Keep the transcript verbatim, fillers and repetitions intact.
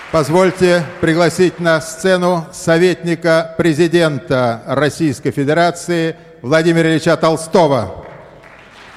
Позвольте пригласить на сцену советника президента Российской Федерации Владимира Ильича Толстого.